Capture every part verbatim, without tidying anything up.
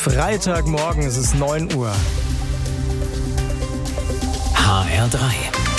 Freitagmorgen, es ist neun Uhr. H R drei.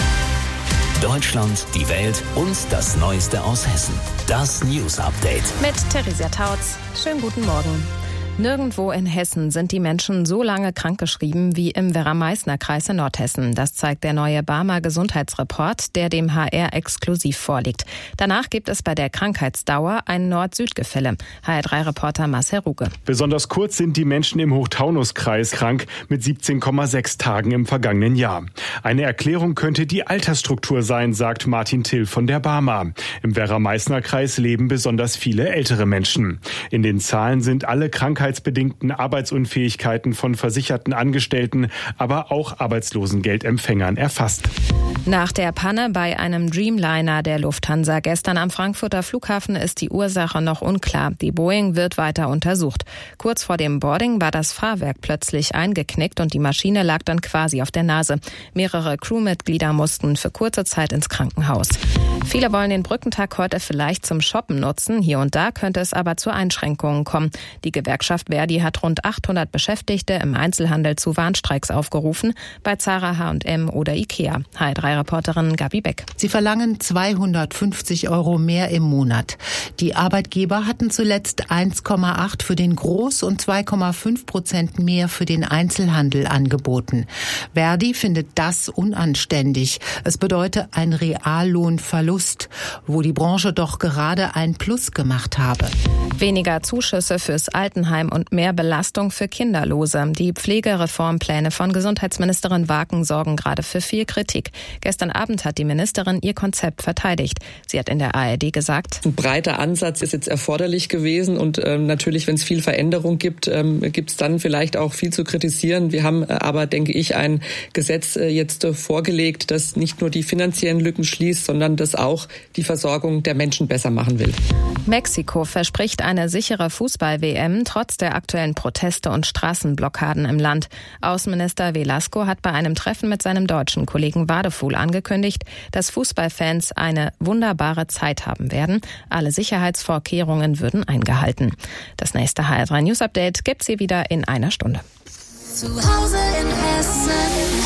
Deutschland, die Welt und das Neueste aus Hessen. Das News Update. Mit Theresia Tautz. Schönen guten Morgen. Nirgendwo in Hessen sind die Menschen so lange krankgeschrieben wie im Werra-Meißner-Kreis in Nordhessen. Das zeigt der neue Barmer Gesundheitsreport, der dem H R exklusiv vorliegt. Danach gibt es bei der Krankheitsdauer ein Nord-Süd-Gefälle. H R drei Reporter Marcel Ruge. Besonders kurz sind die Menschen im Hochtaunuskreis krank mit siebzehn Komma sechs Tagen im vergangenen Jahr. Eine Erklärung könnte die Altersstruktur sein, sagt Martin Till von der Barmer. Im Werra-Meißner-Kreis leben besonders viele ältere Menschen. In den Zahlen sind alle Krankheitsbedingten Arbeitsunfähigkeiten von versicherten Angestellten, aber auch Arbeitslosengeldempfängern erfasst. Nach der Panne bei einem Dreamliner der Lufthansa gestern am Frankfurter Flughafen ist die Ursache noch unklar. Die Boeing wird weiter untersucht. Kurz vor dem Boarding war das Fahrwerk plötzlich eingeknickt und die Maschine lag dann quasi auf der Nase. Mehrere Crewmitglieder mussten für kurze Zeit ins Krankenhaus. Viele wollen den Brückentag heute vielleicht zum Shoppen nutzen. Hier und da könnte es aber zu Einschränkungen kommen. Die Gewerkschaft Verdi hat rund achthundert Beschäftigte im Einzelhandel zu Warnstreiks aufgerufen, bei Zara, H und M oder Ikea. H R drei Reporterin Gabi Beck. Sie verlangen zweihundertfünfzig Euro mehr im Monat. Die Arbeitgeber hatten zuletzt eins Komma acht für den Groß- und zwei Komma fünf Prozent mehr für den Einzelhandel angeboten. Verdi findet das unanständig. Es bedeute ein Reallohnverlust, wo die Branche doch gerade ein Plus gemacht habe. Weniger Zuschüsse fürs Altenheim und mehr Belastung für Kinderlose. Die Pflegereformpläne von Gesundheitsministerin Waken sorgen gerade für viel Kritik. Gestern Abend hat die Ministerin ihr Konzept verteidigt. Sie hat in der A R D gesagt: Ein breiter Ansatz ist jetzt erforderlich gewesen und ähm, natürlich, wenn es viel Veränderung gibt, ähm, gibt es dann vielleicht auch viel zu kritisieren. Wir haben äh, aber, denke ich, ein Gesetz äh, jetzt äh, vorgelegt, das nicht nur die finanziellen Lücken schließt, sondern das auch die Versorgung der Menschen besser machen will. Mexiko verspricht eine sichere Fußball-W M trotz der aktuellen Proteste und Straßenblockaden im Land. Außenminister Velasco hat bei einem Treffen mit seinem deutschen Kollegen Wadefuhl angekündigt, dass Fußballfans eine wunderbare Zeit haben werden. Alle Sicherheitsvorkehrungen würden eingehalten. Das nächste H R drei News Update gibt sie wieder in einer Stunde. Zu Hause in Hessen.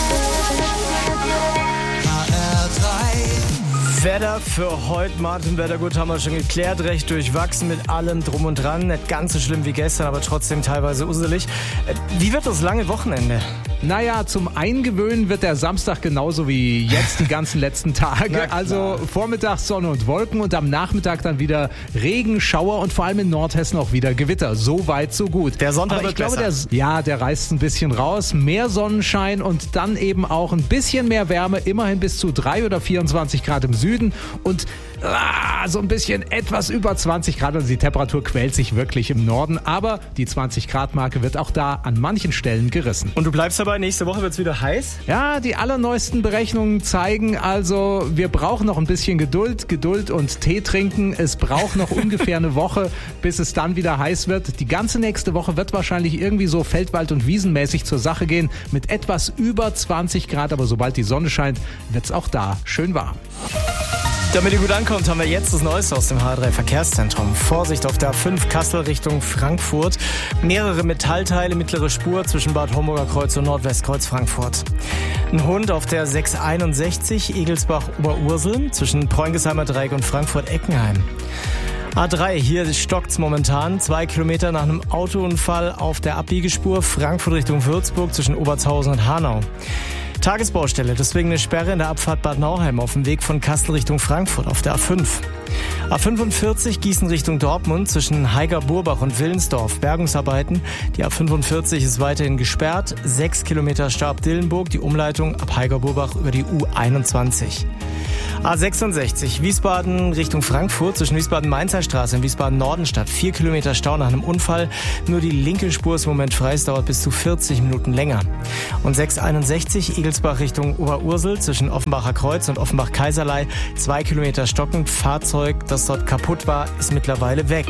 H R drei. Wetter für heute, Martin Wettergut, haben wir schon geklärt, recht durchwachsen mit allem drum und dran. Nicht ganz so schlimm wie gestern, aber trotzdem teilweise uselig. Wie wird das lange Wochenende? Naja, zum Eingewöhnen wird der Samstag genauso wie jetzt die ganzen letzten Tage. Also vormittags Sonne und Wolken und am Nachmittag dann wieder Regen, Schauer und vor allem in Nordhessen auch wieder Gewitter. So weit, so gut. Der Sonntag Aber ich wird glaube, besser. Der, ja, der reißt ein bisschen raus. Mehr Sonnenschein und dann eben auch ein bisschen mehr Wärme. Immerhin bis zu drei oder vierundzwanzig Grad im Süden und ah, so ein bisschen etwas über zwanzig Grad. Also die Temperatur quält sich wirklich im Norden. Aber die zwanzig Grad Marke wird auch da an manchen Stellen gerissen. Und du bleibst dabei, nächste Woche wird es wieder heiß? Ja, die allerneuesten Berechnungen zeigen also, wir brauchen noch ein bisschen Geduld, Geduld und Tee trinken. Es braucht noch ungefähr eine Woche, bis es dann wieder heiß wird. Die ganze nächste Woche wird wahrscheinlich irgendwie so Feldwald- und Wiesenmäßig zur Sache gehen mit etwas über zwanzig Grad. Aber sobald die Sonne scheint, wird es auch da schön warm. Damit ihr gut ankommt, haben wir jetzt das Neueste aus dem H R drei Verkehrszentrum. Vorsicht auf der A fünf Kassel Richtung Frankfurt. Mehrere Metallteile, mittlere Spur zwischen Bad Homburger Kreuz und Nordwestkreuz Frankfurt. Ein Hund auf der sechs einundsechzig Egelsbach-Oberursel zwischen Preungesheimer Dreieck und Frankfurt-Eckenheim. A drei, hier stockt's momentan. Zwei Kilometer nach einem Autounfall auf der Abbiegespur Frankfurt Richtung Würzburg zwischen Obertshausen und Hanau. Tagesbaustelle, deswegen eine Sperre in der Abfahrt Bad Nauheim auf dem Weg von Kassel Richtung Frankfurt auf der A fünf. A fünfundvierzig Gießen Richtung Dortmund zwischen Heiger-Burbach und Willensdorf. Bergungsarbeiten. Die A fünfundvierzig ist weiterhin gesperrt. Sechs Kilometer Starb-Dillenburg. Die Umleitung ab Heiger-Burbach über die U einundzwanzig. A sechsundsechzig Wiesbaden Richtung Frankfurt zwischen Wiesbaden-Mainzer Straße und Wiesbaden-Nordenstadt. Vier Kilometer Stau nach einem Unfall. Nur die linke Spur ist im Moment frei. Es dauert bis zu vierzig Minuten länger. Und sechs einundsechzig Egelsbach Richtung Oberursel zwischen Offenbacher Kreuz und Offenbach-Kaiserlei. Zwei Kilometer stockend. Fahrzeug, das dort kaputt war, ist mittlerweile weg.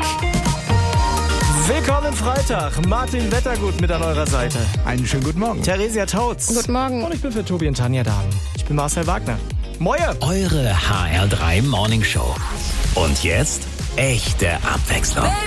Willkommen Freitag. Martin Wettergut mit an eurer Seite. Einen schönen guten Morgen. Theresia Tautz. Guten Morgen. Und ich bin für Tobi und Tanja da. Ich bin Marcel Wagner. Moje. Eure H R drei Morning Show. Und jetzt echte Abwechslung. Baby,